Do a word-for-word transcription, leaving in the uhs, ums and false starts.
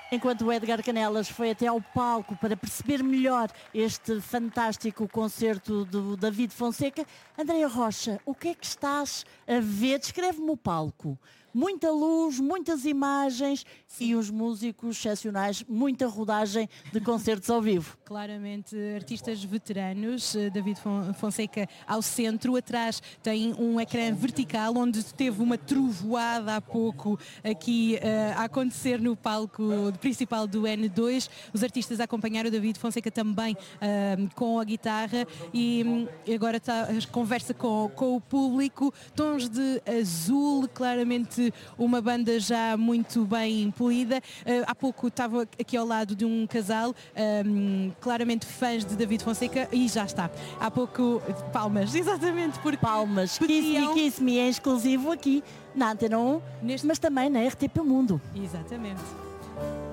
Enquanto o Edgar Canelas foi até ao palco para perceber melhor este fantástico concerto do David Fonseca, Andreia Rocha, o que é que estás a ver? Descreve-me o palco. Muita luz, muitas imagens. Sim. E os músicos excepcionais, muita rodagem de concertos ao vivo. Claramente artistas veteranos, David Fonseca ao centro, atrás tem um ecrã vertical onde teve uma trovoada há pouco aqui uh, a acontecer no palco principal do N dois. Os artistas acompanharam o David Fonseca também uh, com a guitarra e um, agora está conversa com, com o público, tons de azul, claramente uma banda já muito bem polida. Uh, há pouco estava aqui ao lado de um casal, um, claramente fãs de David Fonseca, e já está. Há pouco, palmas, exatamente, porque palmas, podiam... Kiss Me, Kiss Me é exclusivo aqui na Antena um, Neste... mas também na R T P Mundo. Exatamente.